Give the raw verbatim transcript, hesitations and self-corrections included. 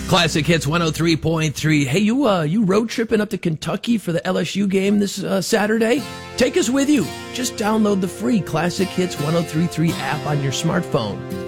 Classic Hits one oh three point three. Hey, you uh, you road tripping up to Kentucky for the L S U game this uh, Saturday? Take us with you. Just download the free Classic Hits one oh three point three app on your smartphone.